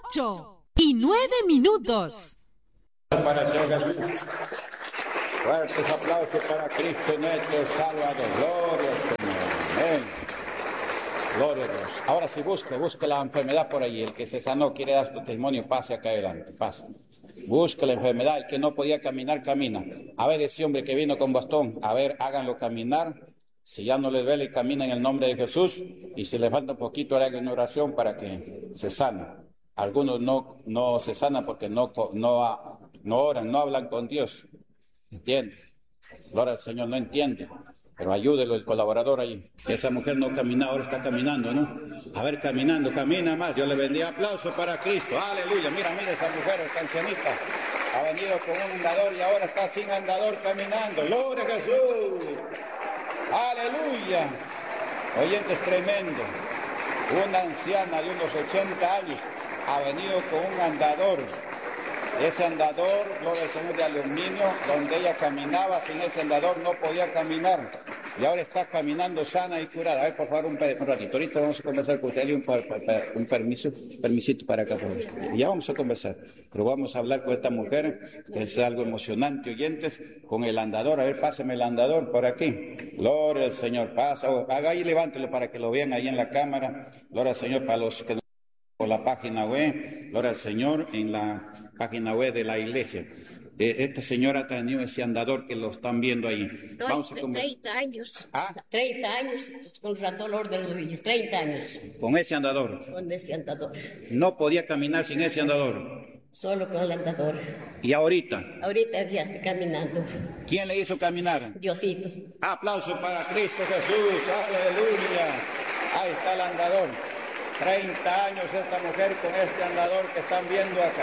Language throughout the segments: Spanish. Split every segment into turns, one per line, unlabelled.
8:09.
Para el Señor Jesús. Fuertes aplausos para Cristo nuestro Salvador. Gloria al Señor. Amén. Gloria a Dios. Ahora sí, busque la enfermedad por allí. El que se sanó quiere dar su testimonio, pase acá adelante, pase. Busque la enfermedad. El que no podía caminar, camina. A ver, ese hombre que vino con bastón, a ver, háganlo caminar. Si ya no les duele, camina en el nombre de Jesús. Y si les falta un poquito, hagan una oración para que se sane. Algunos no se sanan porque no oran, no hablan con Dios. ¿Entiende? Gloria al Señor, no entiende. Pero ayúdelo el colaborador ahí. Esa mujer no caminaba, ahora está caminando, ¿no? A ver, caminando, camina más. Dios le bendiga. Aplauso para Cristo. Aleluya. Mira esa mujer, esa ancianita. Ha venido con un andador y ahora está sin andador caminando. Gloria a Jesús. Aleluya. Oyente, es tremendo. Una anciana de unos 80 años ha venido con un andador. Ese andador, gloria al Señor, de aluminio, donde ella caminaba, sin ese andador no podía caminar. Y ahora está caminando sana y curada. A ver, por favor, un ratito. Ahorita vamos a conversar con usted. Un permisito para acá. Por favor. Ya vamos a conversar. Pero vamos a hablar con esta mujer, que es algo emocionante, oyentes, con el andador. A ver, páseme el andador por aquí. Gloria al Señor. Pasa. Haga ahí, levántelo para que lo vean ahí en la cámara. Gloria al Señor para los que... Por la página web, gloria al Señor, en la página web de la iglesia. Esta señora ha tenido ese andador que lo están viendo ahí.
Vamos a 30 años. ¿Ah? 30 años con dolor de rodillas, 30 años.
¿Con ese andador?
Con ese andador.
¿No podía caminar sin ese andador?
Solo con el andador.
¿Y ahorita?
Ahorita ya está caminando.
¿Quién le hizo caminar?
Diosito.
Aplauso para Cristo Jesús, aleluya. Ahí está el andador. 30 años esta mujer con este andador que están viendo acá.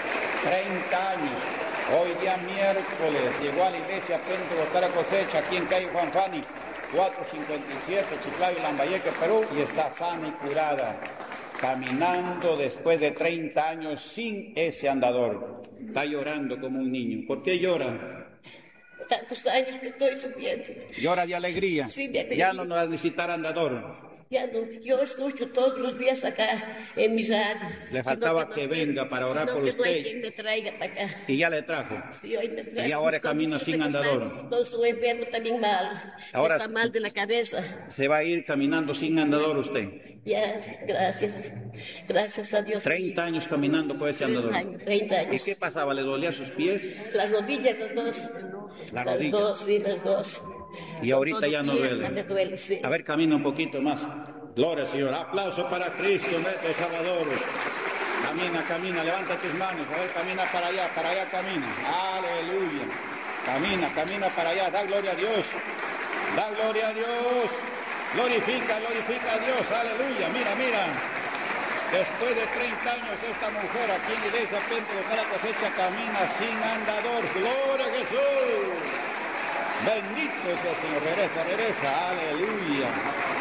30 años. Hoy día miércoles llegó a la iglesia Pentecostal a Cosecha, aquí en calle Juan Fani, 457, Chiclayo, Lambayeque, Perú, y está sana y curada. Caminando después de 30 años sin ese andador. Está llorando como un niño. ¿Por qué llora?
Tantos años que estoy sufriendo.
¿Llora de alegría?
Sí, de alegría.
Ya no va a necesitar andador.
Ya no, yo escucho todos los días acá en mi radio.
Le faltaba que venga para orar por usted.
No hay quien me traiga para acá.
Y ya le trajo.
Sí, hoy me trajo.
Y ahora camina sin andador.
Todo su enfermo también mal.
Ahora
está mal de la cabeza.
Se va a ir caminando sin andador usted.
Ya, gracias. Gracias a Dios.
30 años caminando con ese andador.
30 años.
¿Y qué pasaba? ¿Le dolía sus pies?
Las rodillas, las dos. Las dos, sí, las dos.
Y ahorita ya no duele.
Me duele, sí.
A ver, camina un poquito más. Gloria al Señor. Aplauso para Cristo, nuestro Salvador. Camina, levanta tus manos. A ver, camina para allá camina. Aleluya. Camina para allá. Da gloria a Dios. Da gloria a Dios. Glorifica a Dios. Aleluya. Mira. Después de 30 años esta mujer aquí en la iglesia Pentecostal La Cosecha camina sin andador. Gloria a Jesús. Bendito sea el Señor. Regresa. Aleluya.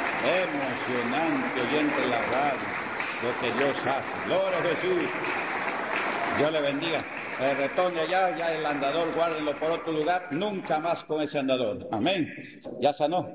Emocionante oyente la radio, lo que Dios hace. Gloria a Jesús. Dios le bendiga. Retorne allá, ya el andador, guárdenlo por otro lugar, nunca más con ese andador. Amén. Ya sanó.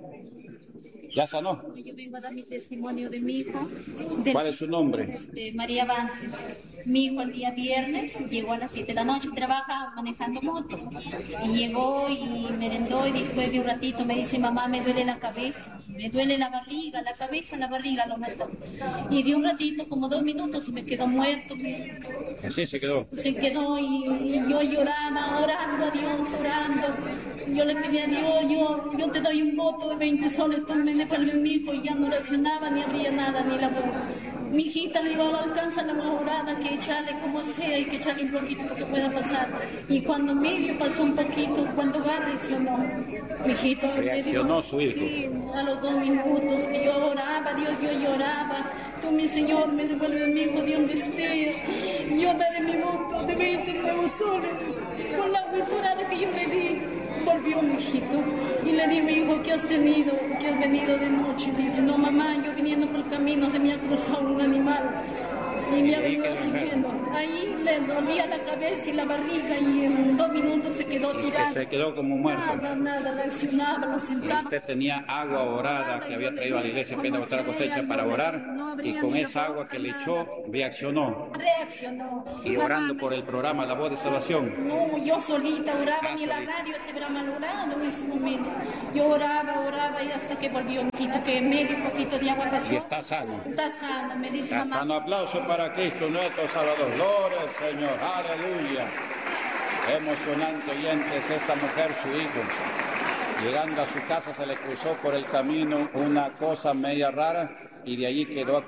Yo vengo a dar mi testimonio de mi hijo.
¿Cuál es su nombre?
María Vances. Mi hijo el día viernes llegó a las 7 de la noche, trabaja manejando moto. Y llegó y merendó y después de un ratito me dice, mamá, me duele la cabeza, me duele la barriga, la barriga lo mató. Y de un ratito, como 2 minutos, y me quedó muerto.
Así se quedó.
Se quedó y yo lloraba, orando a Dios, orando. Yo le pedí a Dios, yo te doy un voto de 20 soles, tú me devuelves mi hijo, y ya no reaccionaba, ni abría nada, ni la boca. Mi hijita le digo, alcanza la mejorada, que echarle como sea y que echarle un poquito para que pueda pasar. Y cuando medio pasó un poquito, cuando va reaccionó. Mi hijito
reaccionó su hijo.
Sí, a los 2 minutos que yo oraba, Dios, yo lloraba. Tú, mi Señor, me devuelves mi hijo de donde estés. Yo daré mi voto de 20 nuevos soles con la culturada que yo le di. Volvió mi hijito y le digo, hijo, ¿qué has tenido? ¿Qué has venido de noche? Dice, no, mamá, yo viniendo por el camino se me ha cruzado un animal y me ha venido siguiendo. ahí le dolía la cabeza y la barriga y en 2 minutos se quedó tirado.
Se quedó como muerto.
Nada, reaccionaba, lo sentaba.
Usted tenía agua orada que había traído a la iglesia apenas otra cosecha para orar, y con esa agua que le echó reaccionó. Y orando por el programa La Voz de Salvación.
No, yo solita oraba, ni la radio se habrá malogrado en ese momento. Yo oraba y hasta que volvió un poquito, que medio poquito de agua pasó.
Y está sano.
Está sano, me dice mamá.
Un aplauso para Cristo nuestro Salvador. Gloria al Señor, aleluya. Emocionante, oyentes, esta mujer, su hijo, llegando a su casa se le cruzó por el camino una cosa media rara y de allí quedó